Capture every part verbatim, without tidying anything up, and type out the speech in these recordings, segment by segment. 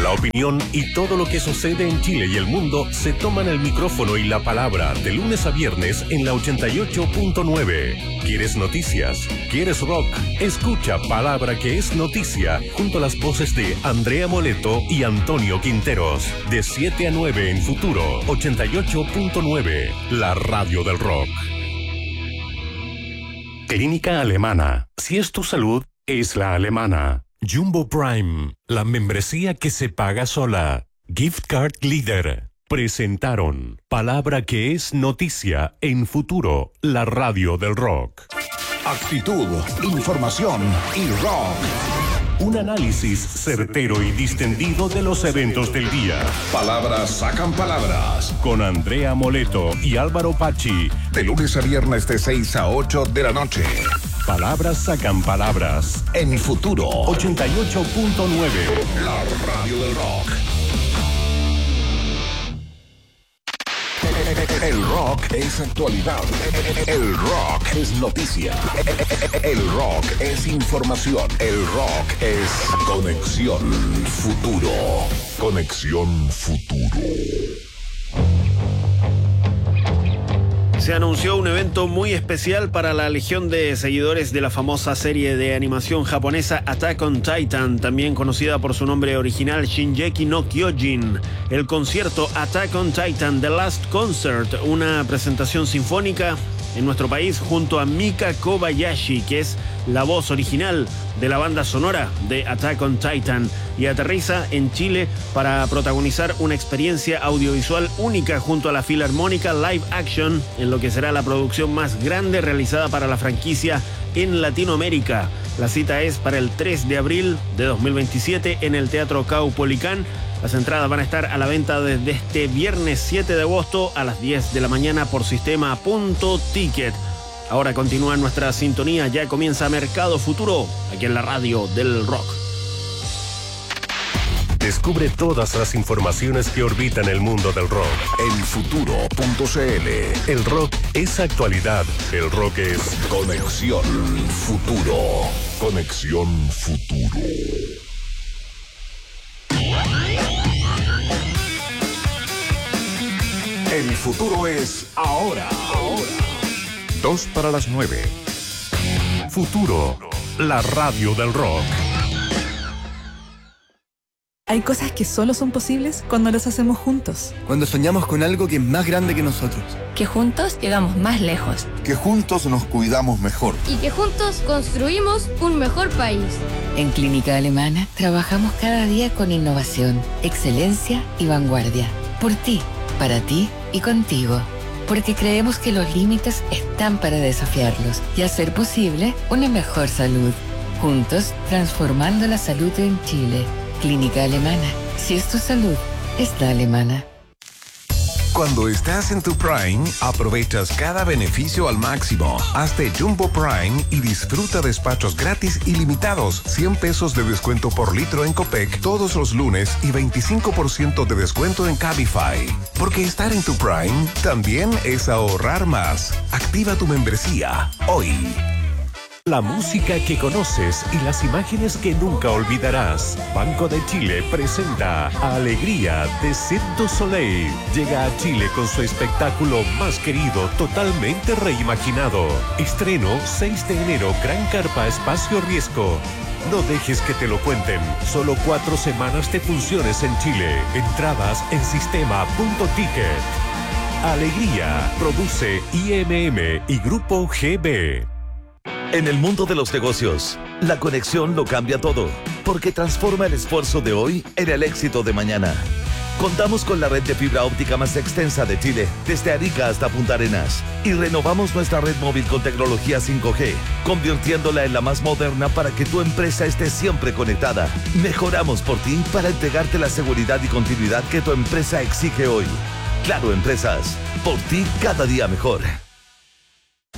La opinión y todo lo que sucede en Chile y el mundo se toman el micrófono y la palabra de lunes a viernes en la ochenta y ocho punto nueve. ¿Quieres noticias? ¿Quieres rock? Escucha Palabra que es noticia junto a las voces de Andrea Moleto y Antonio Quinteros. De siete a nueve en Futuro ochenta y ocho punto nueve, la radio del rock. Clínica Alemana. Si es tu salud, es la alemana. Jumbo Prime, la membresía que se paga sola. Gift Card Leader. Presentaron Palabra que es noticia en Futuro, la radio del rock. Actitud, información y rock. Un análisis certero y distendido de los eventos del día. Palabras sacan palabras. Con Andrea Moleto y Álvaro Pachi. De lunes a viernes de seis a ocho de la noche. Palabras sacan palabras. En Futuro ochenta y ocho punto nueve. La radio del rock. El rock es actualidad. El rock es noticia. El rock es información. El rock es Conexión Futuro. Conexión Futuro. Se anunció un evento muy especial para la legión de seguidores de la famosa serie de animación japonesa Attack on Titan, también conocida por su nombre original Shingeki no Kyojin. El concierto Attack on Titan The Last Concert, una presentación sinfónica en nuestro país junto a Mika Kobayashi, que es la voz original de la banda sonora de Attack on Titan, y aterriza en Chile para protagonizar una experiencia audiovisual única junto a la Filarmónica Live Action, en lo que será la producción más grande realizada para la franquicia en Latinoamérica. La cita es para el tres de abril de dos mil veintisiete en el Teatro Caupolicán. Las entradas van a estar a la venta desde este viernes siete de agosto a las diez de la mañana por sistema punto ticket. Ahora continúa nuestra sintonía, ya comienza Mercado Futuro, aquí en la radio del rock. Descubre todas las informaciones que orbitan el mundo del rock. En Futuro punto cl. El rock es actualidad. El rock es Conexión Futuro. Conexión Futuro. El futuro es ahora. Ahora. Dos para las nueve. Futuro, la radio del rock. Hay cosas que solo son posibles cuando las hacemos juntos. Cuando soñamos con algo que es más grande que nosotros. Que juntos llegamos más lejos. Que juntos nos cuidamos mejor. Y que juntos construimos un mejor país. En Clínica Alemana trabajamos cada día con innovación, excelencia y vanguardia. Por ti, para ti y contigo. Porque creemos que los límites están para desafiarlos y hacer posible una mejor salud. Juntos, transformando la salud en Chile. Clínica Alemana. Si es tu salud, es la alemana. Cuando estás en tu Prime, aprovechas cada beneficio al máximo. Hazte Jumbo Prime y disfruta despachos gratis ilimitados. cien pesos de descuento por litro en Copec todos los lunes y veinticinco por ciento de descuento en Cabify. Porque estar en tu Prime también es ahorrar más. Activa tu membresía hoy. La música que conoces y las imágenes que nunca olvidarás. Banco de Chile presenta Alegría de Cirque du Soleil. Llega a Chile con su espectáculo más querido, totalmente reimaginado. Estreno seis de enero, Gran Carpa Espacio Riesgo. No dejes que te lo cuenten. Solo cuatro semanas de funciones en Chile. Entradas en sistema punto ticket. Alegría. Produce I M M y Grupo G B. En el mundo de los negocios, la conexión lo cambia todo, porque transforma el esfuerzo de hoy en el éxito de mañana. Contamos con la red de fibra óptica más extensa de Chile, desde Arica hasta Punta Arenas, y renovamos nuestra red móvil con tecnología cinco G, convirtiéndola en la más moderna para que tu empresa esté siempre conectada. Mejoramos por ti para entregarte la seguridad y continuidad que tu empresa exige hoy. Claro Empresas, por ti cada día mejor.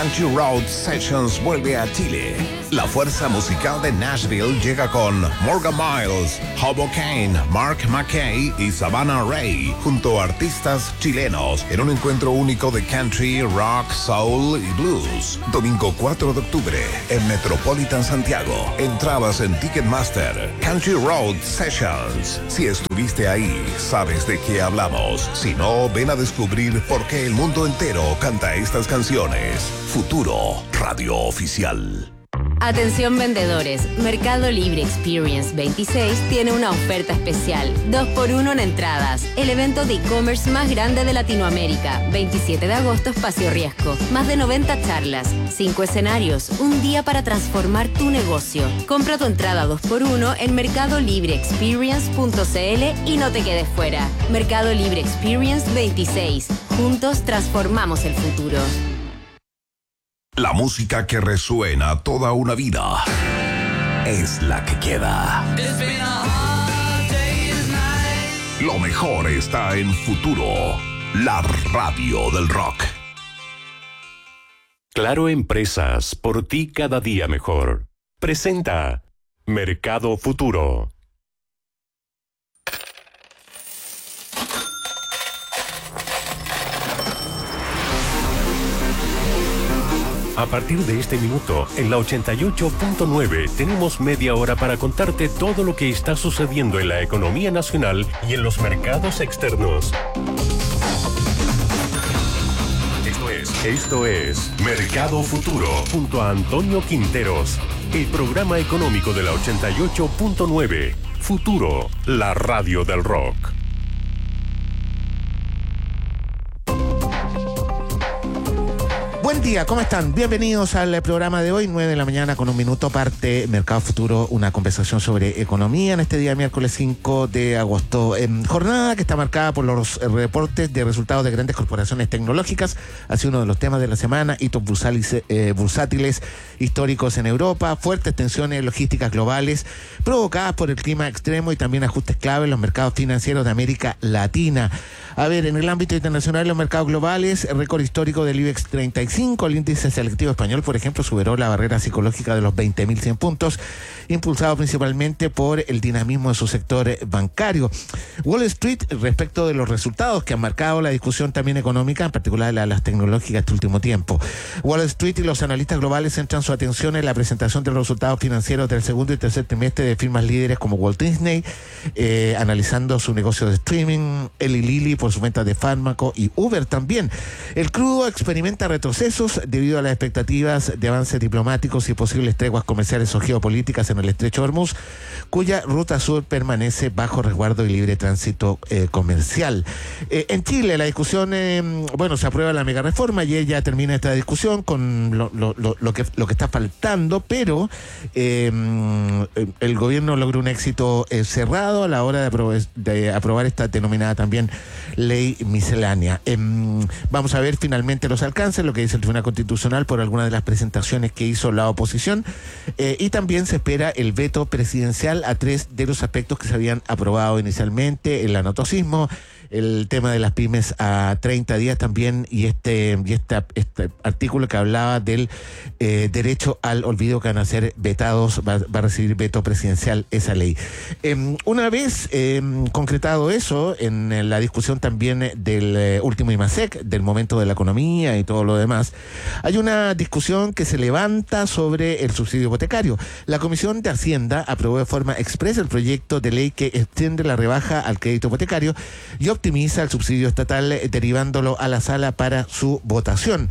Country Road Sessions vuelve a Chile. La fuerza musical de Nashville llega con Morgan Miles, Hobo Kane, Mark McKay y Savannah Ray, junto a artistas chilenos, en un encuentro único de country, rock, soul y blues. Domingo cuatro de octubre, en Metropolitan Santiago. Entradas en Ticketmaster. Country Road Sessions. Si estuviste ahí, sabes de qué hablamos. Si no, ven a descubrir por qué el mundo entero canta estas canciones. Futuro, radio oficial. Atención vendedores, Mercado Libre Experience veintiséis tiene una oferta especial, dos por uno en entradas. El evento de e-commerce más grande de Latinoamérica, veintisiete de agosto, Espacio Riesgo. Más de noventa charlas, cinco escenarios, un día para transformar tu negocio. Compra tu entrada dos por uno en mercado libre experience punto c l y no te quedes fuera. Mercado Libre Experience veintiséis. Juntos transformamos el futuro. La música que resuena toda una vida es la que queda. Lo mejor está en Futuro, la radio del rock. Claro Empresas, por ti cada día mejor. Presenta Mercado Futuro. A partir de este minuto, en la ochenta y ocho punto nueve, tenemos media hora para contarte todo lo que está sucediendo en la economía nacional y en los mercados externos. Esto es, esto es Mercado Futuro, junto a Antonio Quinteros, el programa económico de la ochenta y ocho punto nueve. Futuro, la radio del rock. Buen día, ¿cómo están? Bienvenidos al programa de hoy, nueve de la mañana con un minuto, parte Mercado Futuro, una conversación sobre economía en este día miércoles cinco de agosto. Eh, jornada que está marcada por los reportes de resultados de grandes corporaciones tecnológicas, ha sido uno de los temas de la semana, hitos bursátiles, eh, bursátiles históricos en Europa, fuertes tensiones logísticas globales provocadas por el clima extremo y también ajustes clave en los mercados financieros de América Latina. A ver, en el ámbito internacional, los mercados globales, el récord histórico del IBEX treinta y cinco, el índice selectivo español, por ejemplo, superó la barrera psicológica de los veinte mil cien puntos, impulsado principalmente por el dinamismo de su sector bancario. Wall Street, respecto de los resultados que han marcado la discusión también económica, en particular la, las tecnológicas este último tiempo. Wall Street y los analistas globales centran su atención en la presentación de los resultados financieros del segundo y tercer trimestre de firmas líderes como Walt Disney, eh, analizando su negocio de streaming, Eli Lilly por su venta de fármaco y Uber también. El crudo experimenta retrocesos debido a las expectativas de avances diplomáticos y posibles treguas comerciales o geopolíticas en el estrecho de Hormuz, cuya ruta sur permanece bajo resguardo y libre tránsito eh, comercial. Eh, en Chile, la discusión, eh, bueno, se aprueba la mega reforma y ella termina esta discusión con lo, lo, lo, lo, que, lo que está faltando, pero eh, el gobierno logró un éxito eh, cerrado a la hora de, aprove- de aprobar esta denominada también ley miscelánea. Eh, vamos a ver finalmente los alcances, lo que dice el Tribunal Constitucional por algunas de las presentaciones que hizo la oposición, eh, y también se espera el veto presidencial a tres de los aspectos que se habían aprobado inicialmente: el anotocismo, el tema de las pymes a treinta días también, y este y esta, este artículo que hablaba del eh, derecho al olvido, que van a ser vetados, va, va a recibir veto presidencial esa ley. Eh, una vez eh, concretado eso, en, en la discusión también del eh, último IMASEC, del momento de la economía y todo lo demás, hay una discusión que se levanta sobre el subsidio hipotecario. La Comisión de Hacienda aprobó de forma expresa el proyecto de ley que extiende la rebaja al crédito hipotecario y optimiza el subsidio estatal, eh, derivándolo a la sala para su votación.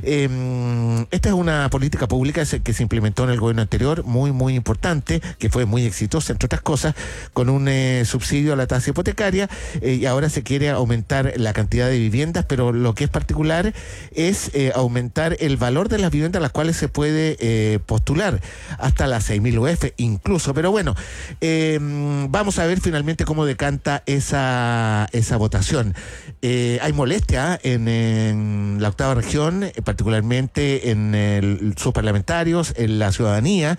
Eh, esta es una política pública que se implementó en el gobierno anterior, muy, muy importante, que fue muy exitosa, entre otras cosas, con un eh, subsidio a la tasa hipotecaria, eh, y ahora se quiere aumentar la cantidad de viviendas, pero lo que es particular es eh, aumentar el valor de las viviendas a las cuales se puede eh, postular, hasta las seis mil U F incluso. Pero bueno, eh, vamos a ver finalmente cómo decanta esa, esa votación. Eh, hay molestia en, en la octava región, particularmente en el, sus parlamentarios, en la ciudadanía,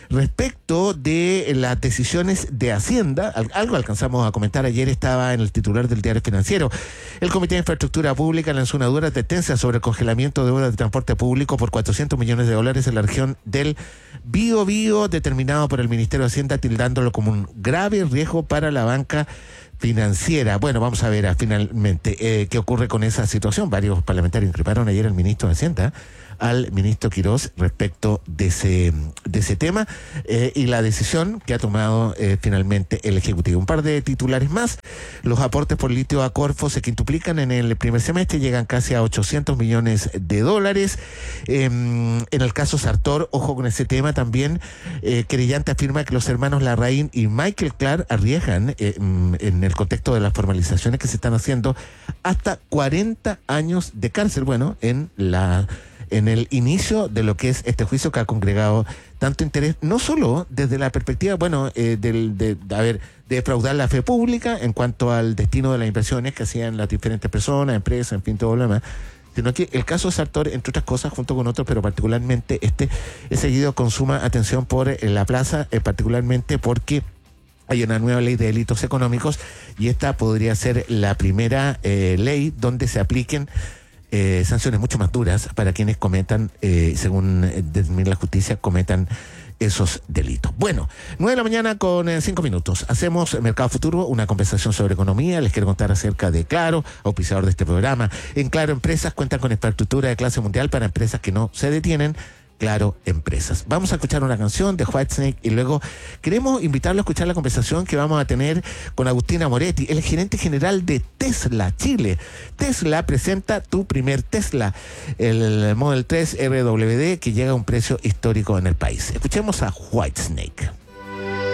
respecto de las decisiones de Hacienda. Algo alcanzamos a comentar ayer, estaba en el titular del Diario Financiero. El Comité de Infraestructura Pública lanzó una dura advertencia sobre el congelamiento de obras de transporte público por cuatrocientos millones de dólares en la región del Biobío, determinado por el Ministerio de Hacienda, tildándolo como un grave riesgo para la banca financiera. Bueno, vamos a ver a, finalmente eh, qué ocurre con esa situación. Varios parlamentarios increparon ayer al ministro de Hacienda, al ministro Quirós, respecto de ese, de ese tema eh, y la decisión que ha tomado eh, finalmente el Ejecutivo. Un par de titulares más. Los aportes por litio a Corfo se quintuplican en el primer semestre, llegan casi a ochocientos millones de dólares. Eh, en el caso Sartor, ojo con ese tema también, eh, querellante afirma que los hermanos Larraín y Michael Clark arriesgan eh, en el contexto de las formalizaciones que se están haciendo hasta cuarenta años de cárcel. Bueno, en la en el inicio de lo que es este juicio que ha congregado tanto interés, no solo desde la perspectiva, bueno, eh, del, de, de, a ver, de defraudar la fe pública en cuanto al destino de las inversiones que hacían las diferentes personas, empresas, en fin, todo lo demás, sino que el caso Sartor, entre otras cosas, junto con otros, pero particularmente este, es seguido con suma atención por eh, la plaza, eh, particularmente porque hay una nueva ley de delitos económicos y esta podría ser la primera eh, ley donde se apliquen Eh, sanciones mucho más duras para quienes cometan, eh, según determina la justicia, cometan esos delitos. Bueno, nueve de la mañana con eh, cinco minutos. Hacemos Mercado Futuro, una conversación sobre economía. Les quiero contar acerca de Claro, auspiciador de este programa. En Claro Empresas cuentan con infraestructura de clase mundial para empresas que no se detienen. Claro Empresas. Vamos a escuchar una canción de Whitesnake y luego queremos invitarlo a escuchar la conversación que vamos a tener con Agustina Moretti, el gerente general de Tesla Chile. Tesla presenta tu primer Tesla, el Model tres R W D, que llega a un precio histórico en el país. Escuchemos a Whitesnake.